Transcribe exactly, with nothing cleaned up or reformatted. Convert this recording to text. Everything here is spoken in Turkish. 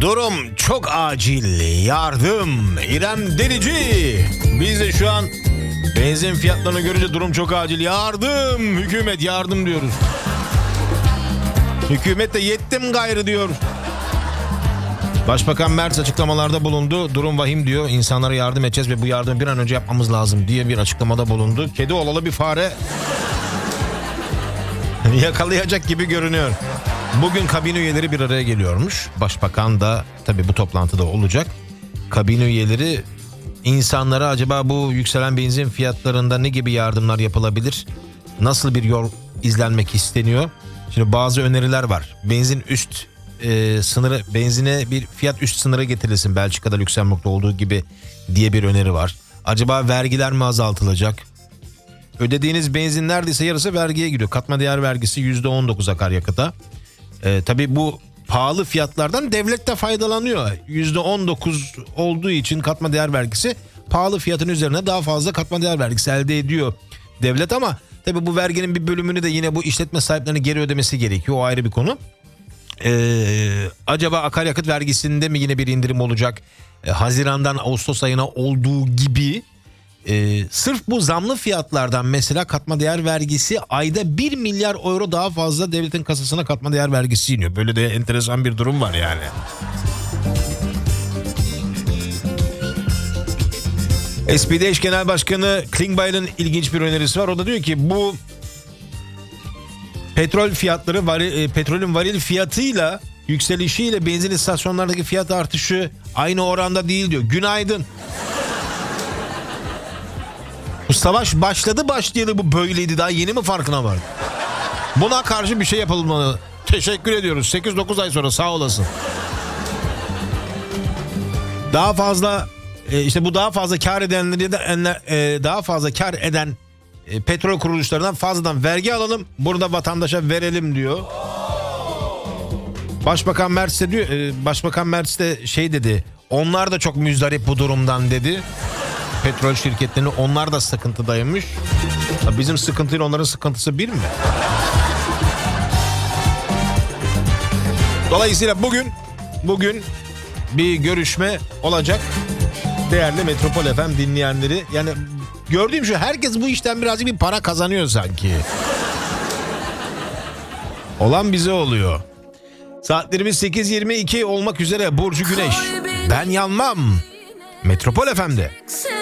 Durum çok acil. Yardım. İrem Derici. Biz de şu an benzin fiyatlarını görünce durum çok acil. Yardım. Hükümet yardım diyoruz. Hükümet de yettim gayrı diyor. Başbakan Merz açıklamalarda bulundu. Durum vahim diyor. İnsanlara yardım edeceğiz ve bu yardımı bir an önce yapmamız lazım diye bir açıklamada bulundu. Kedi olalı bir fare yakalayacak gibi görünüyor. Bugün kabine üyeleri bir araya geliyormuş. Başbakan da tabii bu toplantıda olacak. Kabine üyeleri insanlara acaba bu yükselen benzin fiyatlarında ne gibi yardımlar yapılabilir? Nasıl bir yol izlenmek isteniyor? Şimdi bazı öneriler var. Benzin üst e, sınırı, benzine bir fiyat üst sınırı getirilsin. Belçika'da, Lüksemburg'da olduğu gibi diye bir öneri var. Acaba vergiler mi azaltılacak? Ödediğiniz benzin neredeyse yarısı vergiye gidiyor. Katma değer vergisi yüzde on dokuz akaryakıta. Ee, tabii bu pahalı fiyatlardan devlet de faydalanıyor. yüzde on dokuz olduğu için katma değer vergisi pahalı fiyatın üzerine daha fazla katma değer vergisi elde ediyor devlet, ama tabii bu verginin bir bölümünü de yine bu işletme sahiplerine geri ödemesi gerekiyor. O ayrı bir konu. Ee, acaba akaryakıt vergisinde mi yine bir indirim olacak? Ee, Haziran'dan Ağustos ayına olduğu gibi. Ee, sırf bu zamlı fiyatlardan mesela katma değer vergisi ayda bir milyar euro daha fazla devletin kasasına katma değer vergisi iniyor. Böyle de enteresan bir durum var yani. S P D eş genel başkanı Klingbeil'in ilginç bir önerisi var. O da diyor ki bu petrol fiyatları varil, petrolün varil fiyatıyla yükselişiyle benzin istasyonlardaki fiyat artışı aynı oranda değil diyor. Günaydın. Bu savaş başladı başlayalı bu böyleydi, daha yeni mi farkına vardı? Buna karşı bir şey yapılmalı. Teşekkür ediyoruz. sekiz dokuz ay sonra sağ olasın. Daha fazla işte bu daha fazla kar edenleri de daha fazla kar eden petrol kuruluşlarından fazladan vergi alalım. Burada vatandaşa verelim diyor. Başbakan Merz de diyor, Başbakan Merz de şey dedi. Onlar da çok müzdarip bu durumdan dedi. Petrol şirketlerini, onlar da sıkıntıdaymış. Bizim sıkıntıyla onların sıkıntısı bir mi? Dolayısıyla bugün bugün bir görüşme olacak. Değerli Metropol F M dinleyenleri, yani gördüğüm şu, herkes bu işten birazcık bir para kazanıyor sanki. Olan bize oluyor. Saatlerimiz sekiz yirmi iki olmak üzere. Burcu Güneş. Ben yanmam. Metropol F M'de.